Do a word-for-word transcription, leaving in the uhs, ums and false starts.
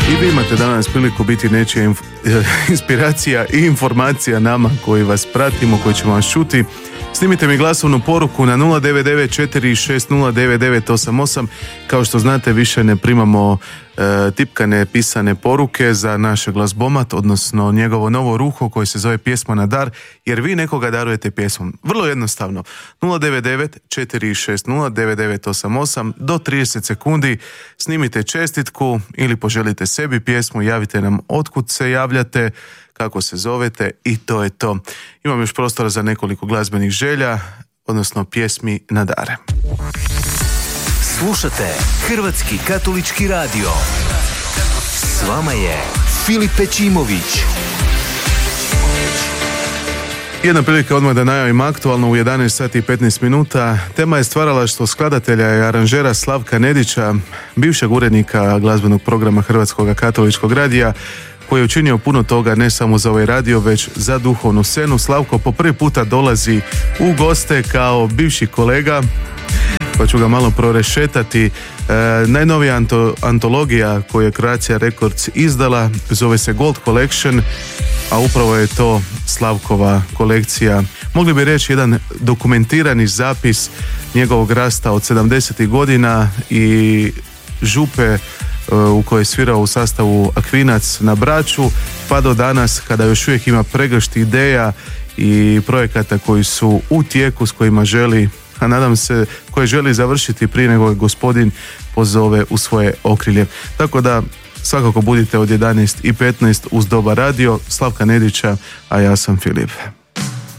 I vi imate danas priliku biti nečija inf- inspiracija i informacija nama koji vas pratimo, koji ćemo vas čuti. Snimite mi glasovnu poruku na nula devet devet četiri šest nula devet devet osam osam. Kao što znate, više ne primamo e, tipkane pisane poruke za naš glazbomat, odnosno njegovo novo ruho koje se zove Pjesma na dar, jer vi nekoga darujete pjesmom. Vrlo jednostavno. nula devet devet četiri šest nula devet devet osam osam, do trideset sekundi snimite čestitku ili poželite sebi pjesmu, javite nam otkud se javljate, kako se zovete i to je to. Imam još prostora za nekoliko glazbenih želja, odnosno pjesmi na dare. Slušate Hrvatski katolički radio. S vama je Filip Pečimović. Jedna prilika odmah da najavim aktualno u jedanaest sati i petnaest minuta. Tema je stvaralaštvo skladatelja i aranžera Slavka Nedića, bivšeg urednika glazbenog programa Hrvatskog katoličkog radija, koji je učinio puno toga ne samo za ovaj radio, već za duhovnu scenu. Slavko po prvi puta dolazi u goste kao bivši kolega, pa ću ga malo prorešetati. E, najnovija anto, antologija koju je Croatia Records izdala zove se Gold Collection, a upravo je to Slavkova kolekcija. Mogli bi reći jedan dokumentirani zapis njegovog rasta od sedamdesetih godina i župe u kojoj je svirao u sastavu Akvinac na Braču, pa do danas kada još uvijek ima pregršt ideja i projekata koji su u tijeku, s kojima želi, a nadam se koje želi završiti prije nego je gospodin pozove u svoje okrilje. Tako da svakako budite od jedanaest i petnaest uz Dobar radio. Slavka Nedića, a ja sam Filip.